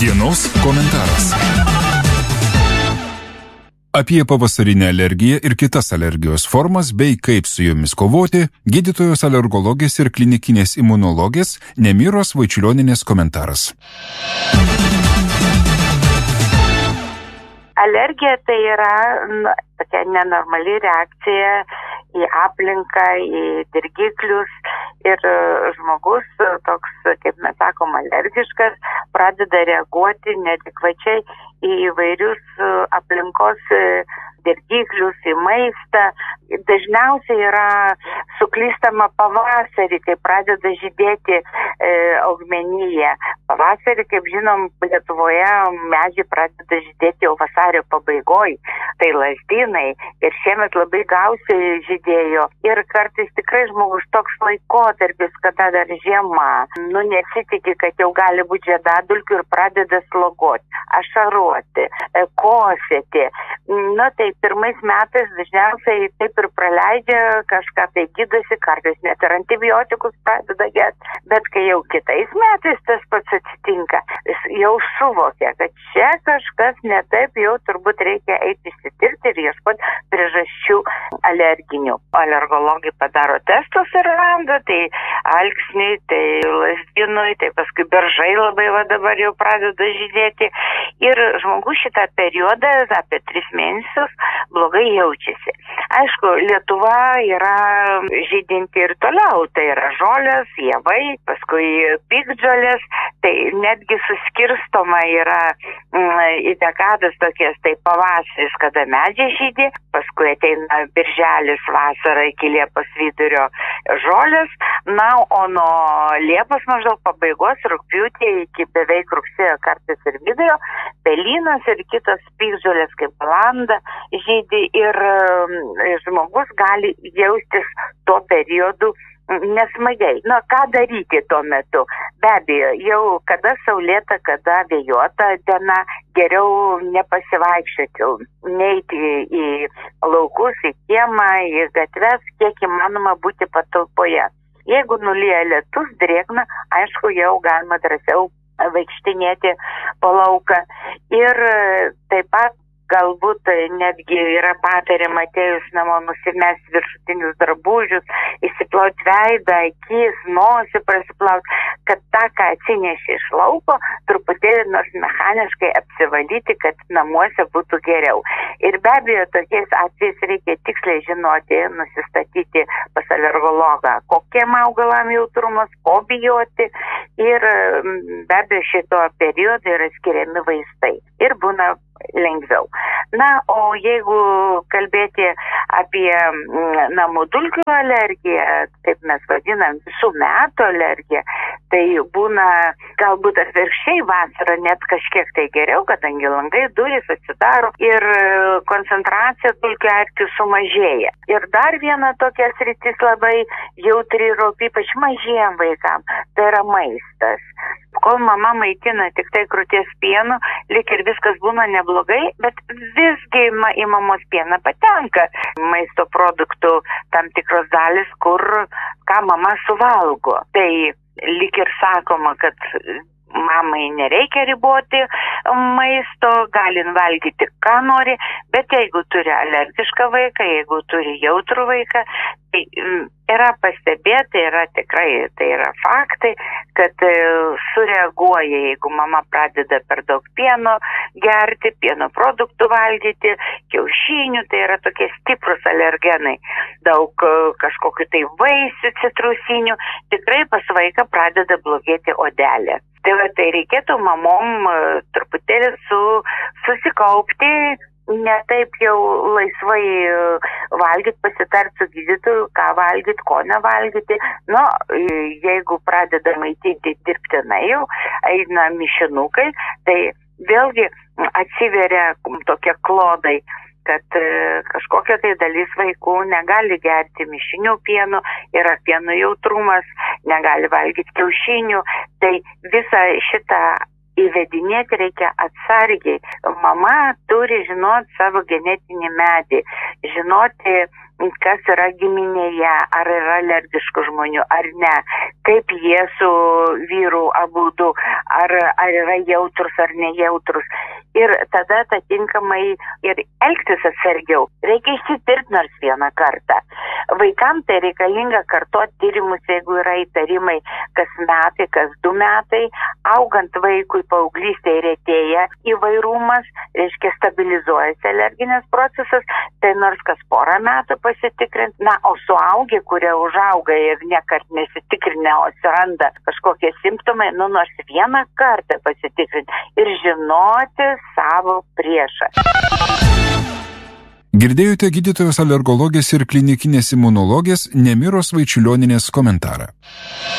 Dienos komentaras. Apie pavasarinę alergiją ir kitas alergijos formas bei kaip su jomis kovoti, gydytojos alergologės ir klinikinės imunologės Nemiros Vaičiulionienės komentaras. Alergija tai yra tokia nenormali reakcija į aplinką, į dirgiklius ir žmogus toks, kaip mes sakom, alergiškas, pradeda reaguoti neadekvačiai į įvairius aplinkos dirgiklius, į maistą. Dažniausiai yra suklystama pavasarį, kai pradeda žydėti augmenija. Pavasarį, kaip žinom, Lietuvoje medžiai pradeda žydėti jau vasario pabaigoj, tai lazdynai, ir šiemet labai gausiai žydėjo. Ir kartais tikrai žmogus toks laikotarpis, kada dar žiema, nesitiki, kad jau gali būti žiedadulkių ir pradeda slogoti, ašaruoti, kosėti. Tai pirmais metais dažniausiai taip ir praleidžia, kažką tai gydosi, kartais net ir antibiotikus pradeda gerti. Bet kai jau kitais metais tas pats atsitinka, jis jau suvokia, kad čia kažkas ne taip, jau turbūt reikia eiti išsitirti ir ieškoti priežasčių alerginių. Alergologai padaro testus ir randa, tai alksniai, tai lazdynui, tai paskui beržai labai dabar jau pradeda žydėti. Ir žmogus šitą periodą, apie 3 mėnesius, blogai jaučiasi. Aišku, Lietuva yra žydinti ir toliau, tai yra žolės, javai, paskui piktžolės, tai netgi suskirstoma yra į dekadas tokias, tai pavasaris, kada medžiai žydi, paskui ateina birželis, vasara iki Liepos vidurio žolės, o nuo Liepos maždaug pabaigos, rugpjūtį iki beveik rugsėjo kartais ir vidurio, pelynas ir kitos piktžolės kaip balanda žydi ir žmogus gali jaustis tuo periodu nesmagiai. Ką daryti tuo metu? Be abejo, jau kada saulėta, kada vėjuota diena, geriau nepasivaikščioti, neiti į laukus, į kiemą, į gatves, kiek įmanoma būti patalpoje. Jeigu nulyja lietus, drėgna, aišku, jau galima drąsiau vaikštinėti po lauką. Ir taip pat galbūt netgi yra patariama atėjus namo nusimesti viršutinius drabužius, įsiplauti veidą, akis, nosį prasiplauti, kad tą, ką atsinešė iš lauko, truputėlį nors mechaniškai apsivalyti, kad namuose būtų geriau. Ir be abejo, tokiais atvejais reikia tiksliai žinoti, nusistatyti pas alergologą, kokiem augalam jautrumas, ko bijoti. Ir be abejo, šito periodo yra skiriami vaistai. Ir būna lengviau. O jeigu kalbėti apie namų dulkių alergiją, kaip mes vadinam, visų metų alergiją, tai būna galbūt atvirkščiai vasarą net kažkiek tai geriau, kadangi langai, durys atsidaro ir koncentracija dulkių erkių sumažėja. Ir dar viena tokia sritis labai jautri ir ypač mažiem vaikam, tai yra maistas. Kol mama maitina tik tai krūties pienu, lyg ir viskas būna neblogai, bet visgi į mamos pieną patenka maisto produktų tam tikros dalis, ką mama suvalgo. Tai lyg ir sakoma, kad mamai nereikia riboti maisto, gali valgyti ką nori, bet jeigu turi alergišką vaiką, jeigu turi jautrų vaiką, tai yra pastebėta, yra tikrai, tai yra faktai, kad sureaguoja, jeigu mama pradeda per daug pieno gerti, pieno produktų valgyti, kiaušinių, tai yra tokie stiprus alergenai, daug kažkokių tai vaisių, citrusinių, tikrai pas vaiką pradeda blogėti odelė. Tai reikėtų mamom truputėlį susikaupti, ne taip jau laisvai valgyti, pasitarti su gydytoju, ką valgyti, ko nevalgyti. Jeigu pradeda maitinti dirbtinai jau, eina mišinukai, tai vėlgi atsiveria tokie klodai, kad kažkokia tai dalis vaikų negali gerti mišinių pienų, yra pieno jautrumas, negali valgyti kiaušinių, tai visą šitą įvedinėti reikia atsargiai. Mama turi žinoti savo genetinį medį, žinoti, kas yra giminėje, ar yra alergiškų žmonių, ar ne, kaip jie su vyru abudu, ar yra jautrus ar nejautrus. Ir tada atitinkamai ir elgtis atsargiau. Reikia išsitirti nors vieną kartą. Vaikams tai reikalinga kartoti tyrimus, jeigu yra įtarimai kas metai, kas 2 metai. Augant vaikui paauglystėje retėja įvairumas, reiškia stabilizuojasi alerginis procesas, tai nors kas porą metų pasitikrinti. Na, o suaugę, kurie užauga ir niekart nesitikrinę, o atsiranda kažkokie simptomai, nors vieną kartą pasitikrinti ir žinoti savo priešą. Girdėjote gydytojos alergologės ir klinikinės imunologės Nemiros Vaičiulionienės komentarą.